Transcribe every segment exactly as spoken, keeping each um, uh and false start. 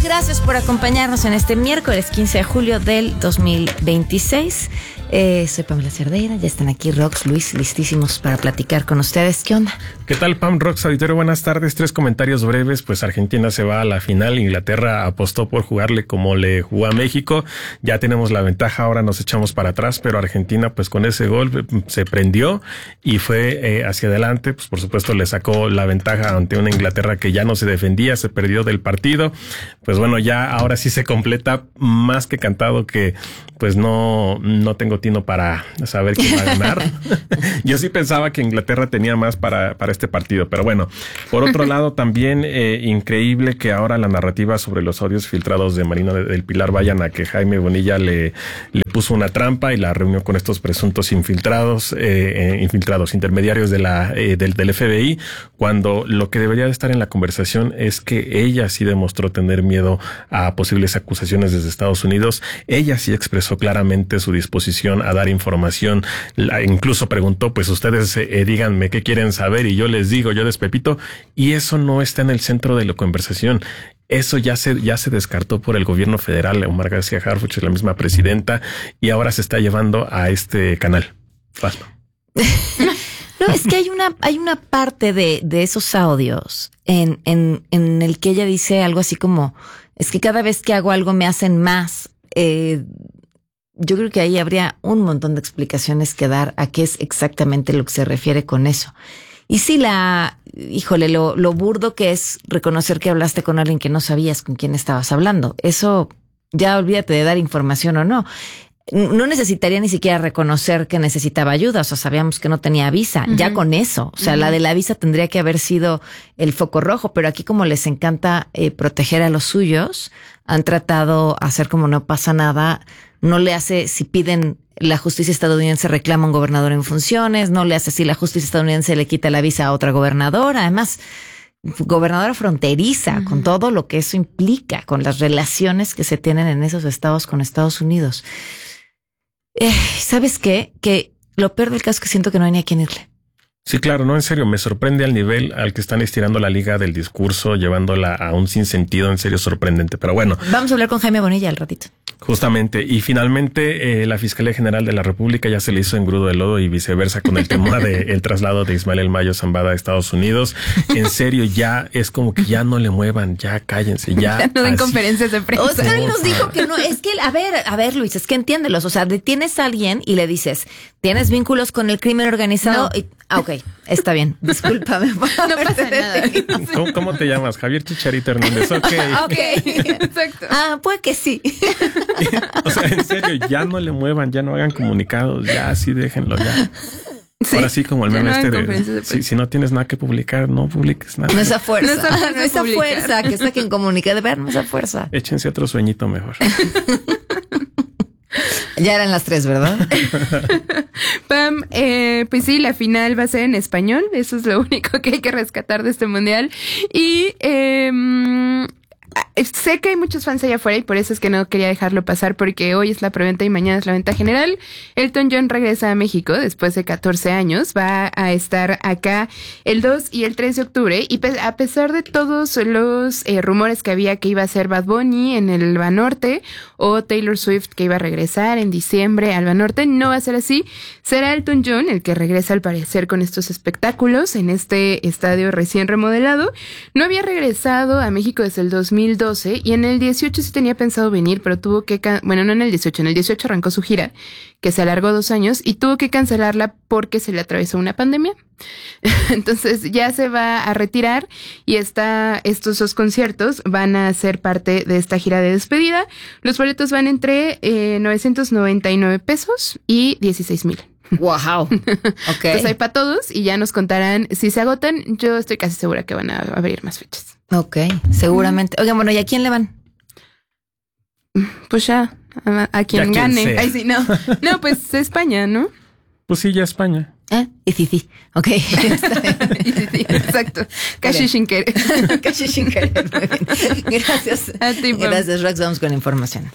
gracias por acompañarnos en este miércoles quince de julio del dos mil veintiséis. Eh, soy Pamela Cerdeira, ya están aquí Rox, Luis, listísimos para platicar con ustedes. ¿Qué onda? ¿Qué tal, Pam? Rox, auditorio, buenas tardes. Tres comentarios breves. Pues Argentina se va a la final. Inglaterra apostó por jugarle como le jugó a México. Ya tenemos la ventaja, ahora nos echamos para atrás, pero Argentina pues con ese gol se prendió y fue eh, hacia adelante. Pues por supuesto le sacó la ventaja ante una Inglaterra que ya no se defendía, se perdió del partido. Pues bueno, ya ahora sí se completa, más que cantado, que pues no, no tengo tino para saber quién va a ganar. Yo sí pensaba que Inglaterra tenía más para, para este partido, pero bueno. Por otro lado, también eh, increíble que ahora la narrativa sobre los audios filtrados de Marina del Pilar vayan a que Jaime Bonilla le, le puso una trampa y la reunió con estos presuntos infiltrados, eh, infiltrados, intermediarios de la, eh, del, del F B I, cuando lo que debería de estar en la conversación es que ella sí demostró tener miedo a posibles acusaciones desde Estados Unidos. Ella sí expresó claramente su disposición a dar información. La, incluso preguntó, pues ustedes eh, díganme qué quieren saber y yo les digo, yo les pepito. Y eso no está en el centro de la conversación. Eso ya se, ya se descartó por el gobierno federal. Omar García Harfuch es la misma presidenta y ahora se está llevando a este canal. Paso. No, es que hay una, hay una parte de, de esos audios en, en, en el que ella dice algo así como, es que cada vez que hago algo me hacen más. Eh, yo creo que ahí habría un montón de explicaciones que dar a qué es exactamente lo que se refiere con eso. Y sí, la, híjole, lo, lo burdo que es reconocer que hablaste con alguien que no sabías con quién estabas hablando. Eso, ya olvídate de dar información o no. No necesitaría ni siquiera reconocer que necesitaba ayuda, o sea, sabíamos que no tenía visa, uh-huh. Ya con eso, o sea, uh-huh. La de la visa tendría que haber sido el foco rojo, pero aquí como les encanta eh, proteger a los suyos, han tratado hacer como no pasa nada, no le hace, si piden la justicia estadounidense reclama a un gobernador en funciones, no le hace si la justicia estadounidense le quita la visa a otra gobernadora, además gobernadora fronteriza, uh-huh. Con todo lo que eso implica, con las relaciones que se tienen en esos estados con Estados Unidos. Eh, ¿Sabes qué? Que lo peor del caso es que siento que no hay ni a quién irle. Sí, claro, no, en serio, me sorprende al nivel al que están estirando la liga del discurso, llevándola a un sinsentido, en serio sorprendente, pero bueno. Vamos a hablar con Jaime Bonilla al ratito. Justamente, y finalmente eh, la Fiscalía General de la República ya se le hizo engrudo de lodo y viceversa con el tema del traslado de Ismael El Mayo Zambada a Estados Unidos. En serio, ya es como que ya no le muevan, ya cállense, ya. Ya no den conferencias de prensa. Oscar nos dijo que no, es que, a ver, a ver, Luis, es que entiéndelos, o sea, detienes a alguien y le dices, ¿tienes vínculos con el crimen organizado? No. Y, ah, ok, está bien, discúlpame. No pasa nada. ¿Cómo, ¿Cómo te llamas? Javier Chicharito Hernández, ok. Ok, exacto. Ah, puede que sí. O sea, en serio, ya no le muevan, ya no hagan comunicados, ya así déjenlo, ya. Sí. Ahora sí, como el meme no este de, de si, si no tienes nada que publicar, no publiques nada. No esa fuerza, no esa, no esa fuerza que saquen comunica, de ver, no esa fuerza. Échense otro sueñito mejor. Ya eran las tres, ¿verdad? Pam, eh, pues sí, la final va a ser en español, eso es lo único que hay que rescatar de este mundial. Y eh, sé que hay muchos fans allá afuera y por eso es que no quería dejarlo pasar, porque hoy es la preventa y mañana es la venta general. Elton John regresa a México después de catorce años, va a estar acá el dos y el tres de octubre, y pe- a pesar de todos los eh, rumores que había que iba a ser Bad Bunny en el Banorte o Taylor Swift que iba a regresar en diciembre al Banorte, no va a ser así. Será Elton John el que regresa al parecer con estos espectáculos en este estadio recién remodelado. No había regresado a México desde el dos mil doce y en el dieciocho sí tenía pensado venir, pero tuvo que, can- bueno, no en el dieciocho, en el dieciocho arrancó su gira, que se alargó dos años y tuvo que cancelarla porque se le atravesó una pandemia. Entonces ya se va a retirar y está, estos dos conciertos van a ser parte de esta gira de despedida. Los boletos van entre eh, novecientos noventa y nueve pesos y dieciséis mil. Wow. Okay. Entonces hay para todos y ya nos contarán si se agotan. Yo estoy casi segura que van a abrir más fechas. Ok, seguramente. Oigan, bueno, ¿y a quién le van? Pues ya, a, a quien ya gane. quien Ay, sí, no. No, pues España, ¿no? Pues sí, ya España. ¿Eh? Y sí, sí. Ok. Y sí, sí, exacto. Casi sin querer. Casi sin querer. Muy bien. Gracias. A ti, Pam. Gracias, Rox. Vamos con la información.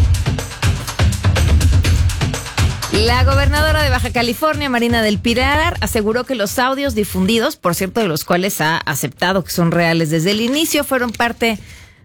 La gobernadora de Baja California, Marina del Pilar, aseguró que los audios difundidos, por cierto, de los cuales ha aceptado que son reales desde el inicio, fueron parte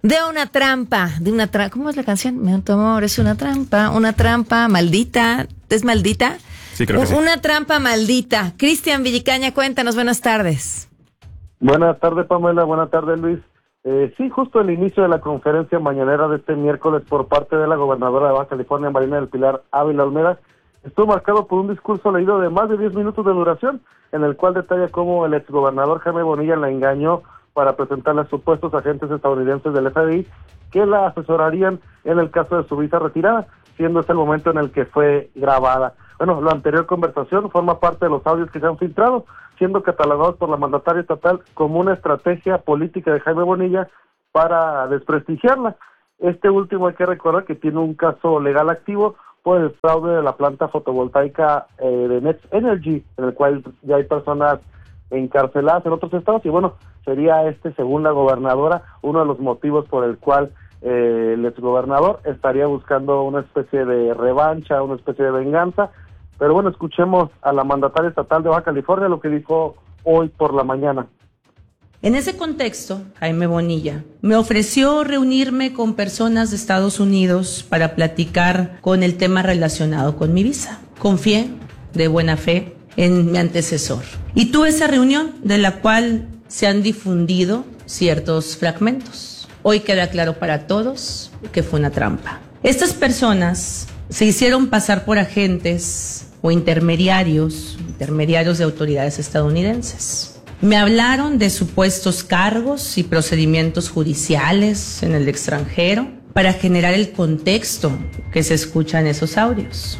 De una trampa, de una trampa, ¿cómo es la canción? Mi amor es una trampa, una trampa maldita, ¿es maldita? Sí, creo que sí. Una trampa maldita. Cristian Villicaña, cuéntanos, buenas tardes. Buenas tardes, Pamela, buenas tardes, Luis. Eh, sí, justo el inicio de la conferencia mañanera de este miércoles por parte de la gobernadora de Baja California, Marina del Pilar Ávila Olmeda, estuvo marcado por un discurso leído de más de diez minutos de duración, en el cual detalla cómo el exgobernador Jaime Bonilla la engañó para presentarle a supuestos agentes estadounidenses del F B I que la asesorarían en el caso de su visa retirada, siendo este el momento en el que fue grabada. Bueno, la anterior conversación forma parte de los audios que se han filtrado, siendo catalogados por la mandataria estatal como una estrategia política de Jaime Bonilla para desprestigiarla. Este último hay que recordar que tiene un caso legal activo por el fraude de la planta fotovoltaica eh, de Next Energy, en el cual ya hay personas encarceladas en otros estados, y bueno, sería este, según la gobernadora, uno de los motivos por el cual eh, el exgobernador estaría buscando una especie de revancha, una especie de venganza. Pero bueno, escuchemos a la mandataria estatal de Baja California lo que dijo hoy por la mañana. En ese contexto, Jaime Bonilla me ofreció reunirme con personas de Estados Unidos para platicar con el tema relacionado con mi visa. Confié de buena fe en mi antecesor y tuve esa reunión de la cual se han difundido ciertos fragmentos. Hoy queda claro para todos que fue una trampa. Estas personas se hicieron pasar por agentes o intermediarios, intermediarios de autoridades estadounidenses. Me hablaron de supuestos cargos y procedimientos judiciales en el extranjero para generar el contexto que se escucha en esos audios.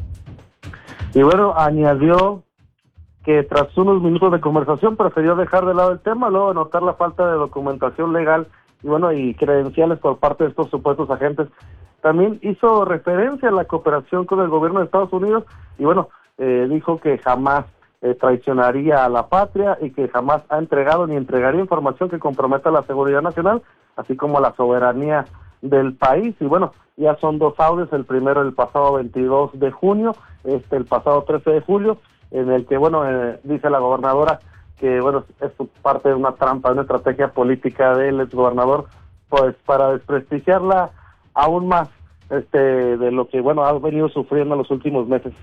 Y bueno, añadió que tras unos minutos de conversación prefirió dejar de lado el tema, luego de notar la falta de documentación legal y bueno, y credenciales por parte de estos supuestos agentes. También hizo referencia a la cooperación con el gobierno de Estados Unidos y bueno, eh, dijo que jamás eh, traicionaría a la patria y que jamás ha entregado ni entregaría información que comprometa la seguridad nacional, así como la soberanía del país. Y bueno, ya son dos audios, el primero el pasado veintidós de junio, este el pasado trece de julio, en el que bueno, eh, dice la gobernadora que bueno, es parte de una trampa, una estrategia política del exgobernador, pues para desprestigiarla aún más este de lo que bueno ha venido sufriendo en los últimos meses.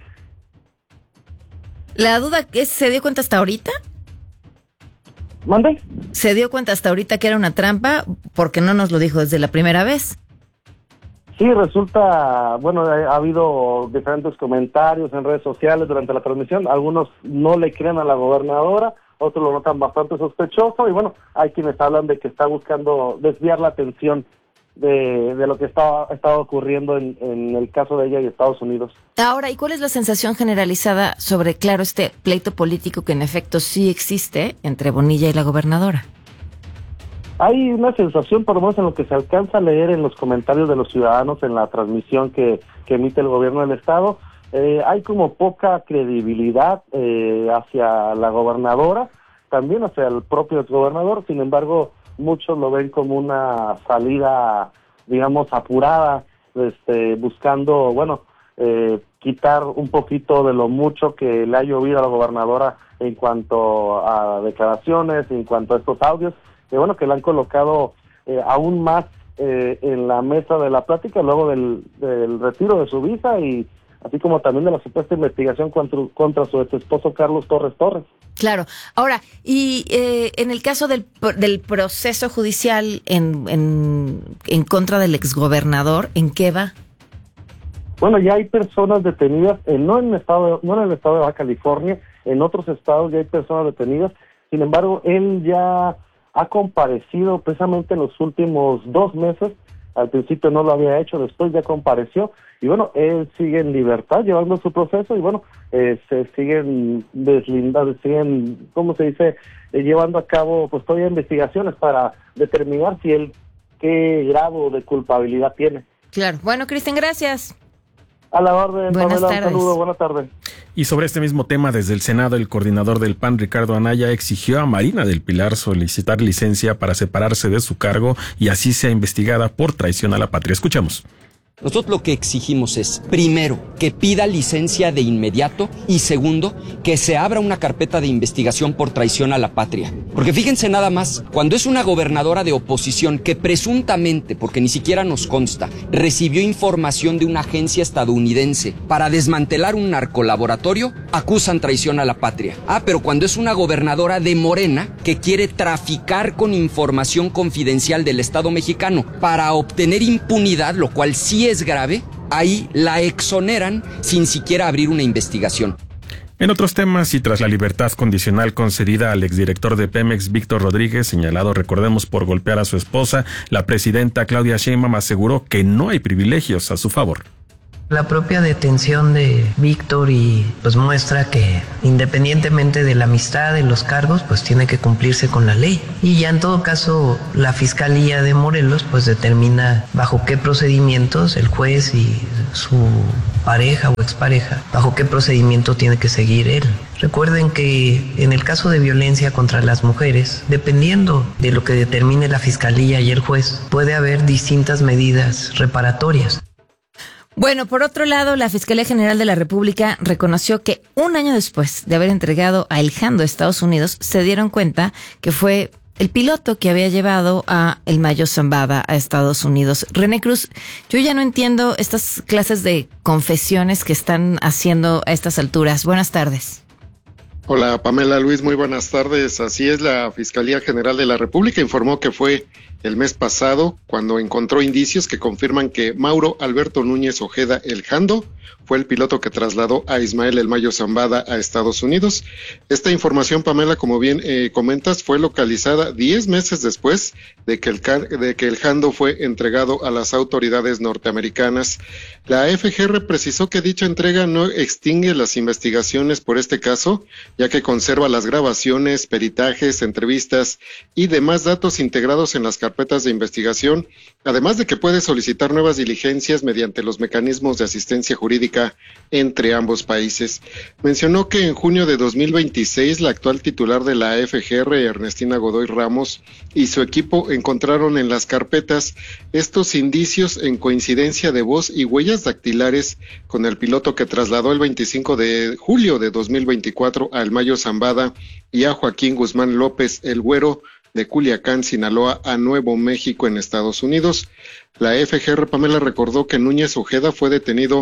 La duda es, ¿se dio cuenta hasta ahorita? ¿Mande? ¿Se dio cuenta hasta ahorita que era una trampa? Porque no nos lo dijo desde la primera vez. Sí, resulta, bueno, ha, ha habido diferentes comentarios en redes sociales durante la transmisión. Algunos no le creen a la gobernadora, otros lo notan bastante sospechoso y bueno, hay quienes hablan de que está buscando desviar la atención de, de lo que está, está ocurriendo en, en el caso de ella y Estados Unidos. Ahora, ¿y cuál es la sensación generalizada sobre, claro, este pleito político que en efecto sí existe entre Bonilla y la gobernadora? Hay una sensación, por lo menos en lo que se alcanza a leer en los comentarios de los ciudadanos en la transmisión que, que emite el gobierno del estado, eh, hay como poca credibilidad eh, hacia la gobernadora, también hacia el propio exgobernador. Sin embargo, muchos lo ven como una salida, digamos, apurada, este, buscando, bueno, eh, quitar un poquito de lo mucho que le ha llovido a la gobernadora en cuanto a declaraciones, en cuanto a estos audios, que bueno, que le han colocado eh, aún más eh, en la mesa de la plática luego del, del retiro de su visa y así como también de la supuesta investigación contra, contra su ex esposo Carlos Torres Torres. Claro. Ahora, y eh, en el caso del, del proceso judicial en, en, en contra del exgobernador, ¿en qué va? Bueno, ya hay personas detenidas, eh, no en el estado, no en el estado de Baja California, en otros estados ya hay personas detenidas. Sin embargo, él ya ha comparecido precisamente en los últimos dos meses. Al principio no lo había hecho, después ya compareció y bueno, él sigue en libertad llevando su proceso y bueno, eh, se siguen deslindando, siguen, ¿cómo se dice? Eh, llevando a cabo pues todavía investigaciones para determinar si él qué grado de culpabilidad tiene. Claro. Bueno, Cristian, gracias. A la orden. Buenas Pamela, tardes. un saludo, buenas tardes. Y sobre este mismo tema, desde el Senado, el coordinador del P A N, Ricardo Anaya, exigió a Marina del Pilar solicitar licencia para separarse de su cargo y así sea investigada por traición a la patria. Escuchamos. Nosotros lo que exigimos es, primero, que pida licencia de inmediato y segundo, que se abra una carpeta de investigación por traición a la patria. Porque fíjense nada más, cuando es una gobernadora de oposición que presuntamente, porque ni siquiera nos consta, recibió información de una agencia estadounidense para desmantelar un narcolaboratorio, acusan traición a la patria. Ah, pero cuando es una gobernadora de Morena que quiere traficar con información confidencial del Estado mexicano para obtener impunidad, lo cual sí es grave, ahí la exoneran sin siquiera abrir una investigación. En otros temas, y tras la libertad condicional concedida al exdirector de Pemex, Víctor Rodríguez, señalado, recordemos, por golpear a su esposa, la presidenta Claudia Sheinbaum aseguró que no hay privilegios a su favor. La propia detención de Víctor y pues muestra que independientemente de la amistad, de los cargos, pues tiene que cumplirse con la ley. Y ya en todo caso la Fiscalía de Morelos pues determina bajo qué procedimientos el juez y su pareja o expareja, bajo qué procedimiento tiene que seguir él. Recuerden que en el caso de violencia contra las mujeres, dependiendo de lo que determine la Fiscalía y el juez, puede haber distintas medidas reparatorias. Bueno, por otro lado, la Fiscalía General de la República reconoció que un año después de haber entregado a El Jando a Estados Unidos, se dieron cuenta que fue el piloto que había llevado a El Mayo Zambada a Estados Unidos. René Cruz, yo ya no entiendo estas clases de confesiones que están haciendo a estas alturas. Buenas tardes. Hola, Pamela, Luis, muy buenas tardes. Así es, la Fiscalía General de la República informó que fue el mes pasado cuando encontró indicios que confirman que Mauro Alberto Núñez Ojeda El Jando fue el piloto que trasladó a Ismael El Mayo Zambada a Estados Unidos. Esta información, Pamela, como bien eh, comentas, fue localizada diez meses después de que, el, de que El Jando fue entregado a las autoridades norteamericanas. La F G R precisó que dicha entrega no extingue las investigaciones por este caso, ya que conserva las grabaciones, peritajes, entrevistas y demás datos integrados en las carpetas de investigación, además de que puede solicitar nuevas diligencias mediante los mecanismos de asistencia jurídica entre ambos países. Mencionó que en junio de dos mil veintiséis la actual titular de la F G R, Ernestina Godoy Ramos, y su equipo encontraron en las carpetas estos indicios en coincidencia de voz y huellas dactilares con el piloto que trasladó el veinticinco de julio de dos mil veinticuatro a El Mayo Zambada y a Joaquín Guzmán López, el Güero, de Culiacán, Sinaloa, a Nuevo México, en Estados Unidos. La F G R, Pamela, recordó que Núñez Ojeda fue detenido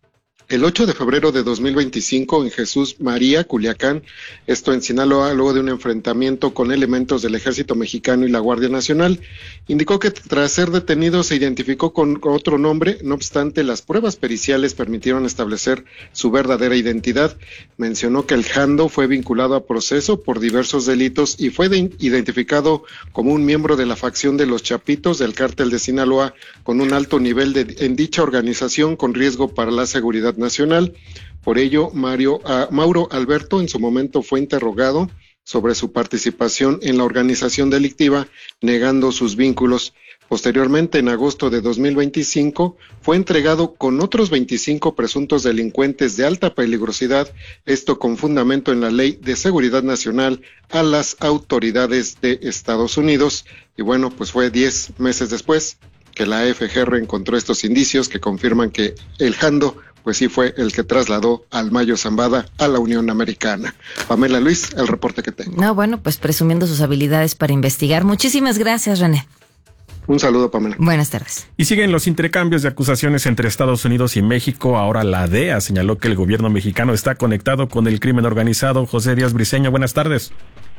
el ocho de febrero de dos mil veinticinco en Jesús María, Culiacán, esto en Sinaloa, luego de un enfrentamiento con elementos del Ejército Mexicano y la Guardia Nacional. Indicó que tras ser detenido se identificó con otro nombre, no obstante las pruebas periciales permitieron establecer su verdadera identidad. Mencionó que El Jando fue vinculado a proceso por diversos delitos y fue de, identificado como un miembro de la facción de los Chapitos del Cártel de Sinaloa, con un alto nivel de, en dicha organización con riesgo para la seguridad nacional. Por ello, Mario, uh, Mauro Alberto en su momento fue interrogado sobre su participación en la organización delictiva, negando sus vínculos. Posteriormente, en agosto de dos mil veinticinco, fue entregado con otros veinticinco presuntos delincuentes de alta peligrosidad, esto con fundamento en la Ley de Seguridad Nacional, a las autoridades de Estados Unidos. Y bueno, pues fue diez meses después que la F G R encontró estos indicios que confirman que El Jando pues sí fue el que trasladó al Mayo Zambada a la Unión Americana. Pamela, Luis, el reporte que tengo. No, bueno, pues presumiendo sus habilidades para investigar. Muchísimas gracias, René. Un saludo, Pamela. Buenas tardes. Y siguen los intercambios de acusaciones entre Estados Unidos y México. Ahora la D E A señaló que el gobierno mexicano está conectado con el crimen organizado. José Díaz Briceño, buenas tardes.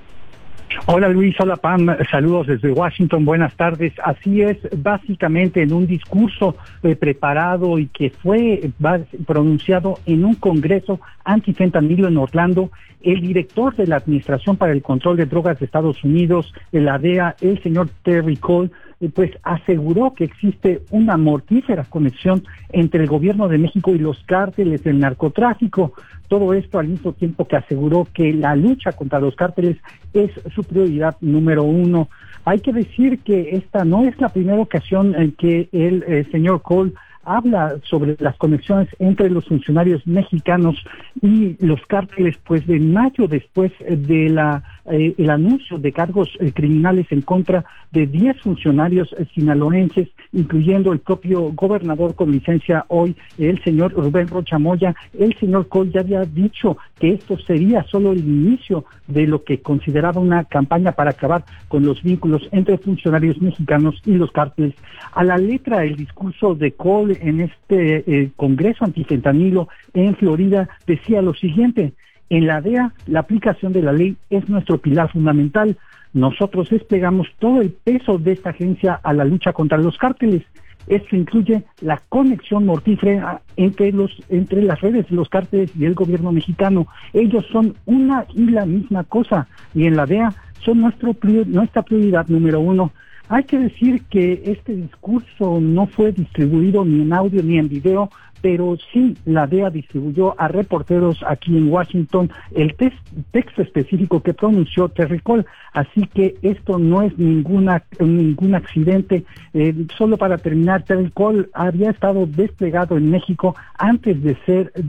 Hola Luis, hola Pam, saludos desde Washington, buenas tardes. Así es, básicamente en un discurso eh, preparado y que fue va, pronunciado en un congreso antifentanilo en Orlando, el director de la Administración para el Control de Drogas de Estados Unidos, la D E A, el señor Terry Cole, eh, pues aseguró que existe una mortífera conexión entre el gobierno de México y los cárteles del narcotráfico. Todo esto al mismo tiempo que aseguró que la lucha contra los cárteles es su prioridad número uno. Hay que decir que esta no es la primera ocasión en que el eh, señor Cole habla sobre las conexiones entre los funcionarios mexicanos y los cárteles, pues de mayo, después de la eh, el anuncio de cargos eh, criminales en contra de diez funcionarios eh, sinaloenses, incluyendo el propio gobernador con licencia hoy, el señor Rubén Rocha Moya. El señor Col ya había dicho que esto sería solo el inicio de lo que consideraba una campaña para acabar con los vínculos entre funcionarios mexicanos y los cárteles. A la letra, el discurso de Col en este eh, Congreso Antifentanilo en Florida decía lo siguiente: en la D E A, la aplicación de la ley es nuestro pilar fundamental. Nosotros desplegamos todo el peso de esta agencia a la lucha contra los cárteles. Esto incluye la conexión mortífera entre los entre las redes de los cárteles y el gobierno mexicano. Ellos son una y la misma cosa, y en la D E A son nuestro nuestra prioridad número uno. Hay que decir que este discurso no fue distribuido ni en audio ni en video, pero sí la D E A distribuyó a reporteros aquí en Washington el tex- texto específico que pronunció Terry Cole. Así que esto no es ninguna ningún accidente. Eh, solo para terminar, Terry Cole había estado desplegado en México antes de ser